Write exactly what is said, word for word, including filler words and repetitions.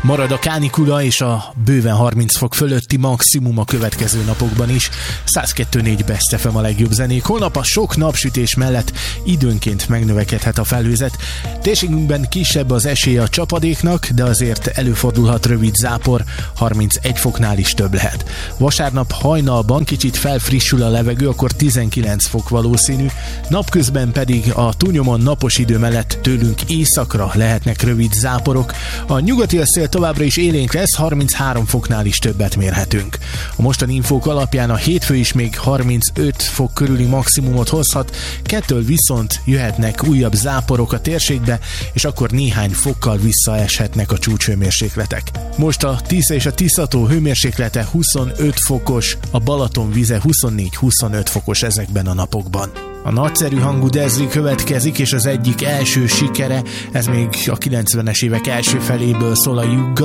Marad a kánikula és a bőven harminc fok fölötti maximum a következő napokban is. száz kettő négy Best ef em a legjobb zenék. Holnap a sok napsütés mellett időnként megnövekedhet a felhőzet. Térségünkben kisebb az esély a csapadéknak, de azért előfordulhat rövid zápor, harmincegy foknál is több lehet. Vasárnap hajnalban kicsit felfrissül a levegő, akkor tizenkilenc fok valószínű, napközben pedig a túlnyomon napos idő mellett tőlünk északra lehetnek rövid záporok. A nyugati szél továbbra is élénk lesz, harminchárom foknál is többet mérhetünk. A mostani infók alapján a hétfő is még harmincöt fok körüli maximumot hozhat, kettől viszont jöhetnek újabb záporok a térségbe, és akkor néhány fokkal visszaeshetnek a csúcshőmérsékletek. Most a Tisza és a Tiszató hőmérséklete huszonöt fokos, a Balaton vize huszonnégy-huszonöt fokos ezekben a napokban. A nagyszerű hangú Dezri következik, és az egyik első sikere, ez még a kilencvenes évek első feléből szól, a Jugga